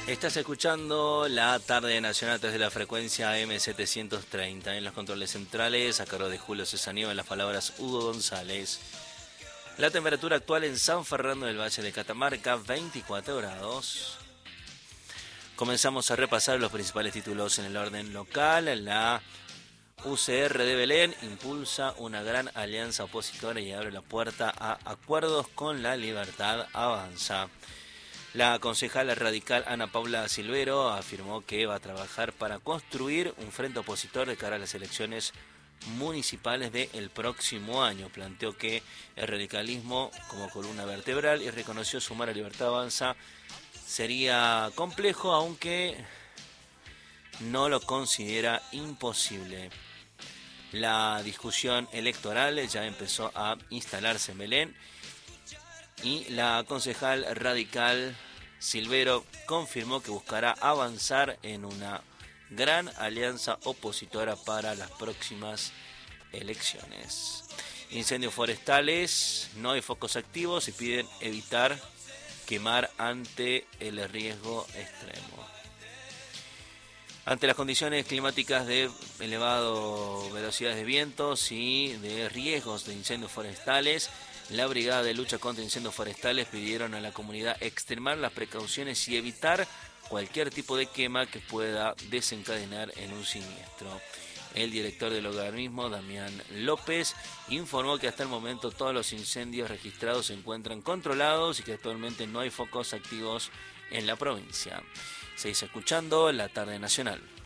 Estás escuchando la tarde nacional desde la frecuencia M730 en los controles centrales, a cargo de Julio Cesanío, en las palabras Hugo González. La temperatura actual en San Fernando del Valle de Catamarca, 24 grados. Comenzamos a repasar los principales títulos en el orden local. La UCR de Belén impulsa una gran alianza opositora y abre la puerta a acuerdos con La Libertad Avanza. La concejala radical Ana Paula Silvero afirmó que va a trabajar para construir un frente opositor de cara a las elecciones municipales del próximo año. Planteó que el radicalismo como columna vertebral y reconoció sumar a Libertad Avanza sería complejo, aunque no lo considera imposible. La discusión electoral ya empezó a instalarse en Belén y la concejal radical Silvero confirmó que buscará avanzar en una gran alianza opositora para las próximas elecciones. Incendios forestales, no hay focos activos y piden evitar quemar ante el riesgo extremo. Ante las condiciones climáticas de elevado velocidades de vientos y de riesgos de incendios forestales, la Brigada de Lucha contra Incendios Forestales pidieron a la comunidad extremar las precauciones y evitar cualquier tipo de quema que pueda desencadenar en un siniestro. El director del organismo, Damián López, informó que hasta el momento todos los incendios registrados se encuentran controlados y que actualmente no hay focos activos en la provincia. Seguís escuchando La Tarde Nacional.